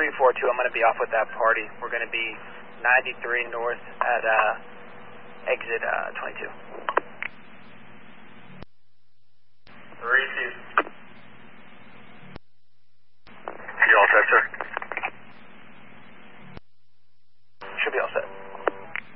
342, I'm going to be off with that party. We're going to be 93 north at exit 22.